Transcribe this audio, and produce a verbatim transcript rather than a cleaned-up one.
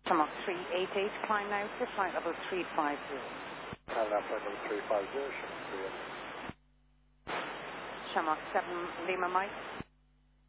Shamrock three eight eight, climb now to flight level three five zero. Climb now flight level three five zero, Shamrock three eight eight. Shamrock seven, Lima Mike.